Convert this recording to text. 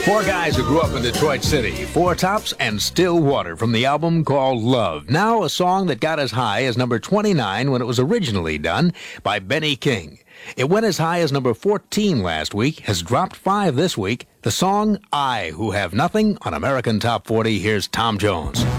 Four guys who grew up in Detroit City, Four Tops and Still Water from the album called Love. Now a song that got as high as number 29 when it was originally done by Benny King. It went as high as number 14 last week, has dropped 5 this week. The song I Who Have Nothing on American Top 40. Here's Tom Jones.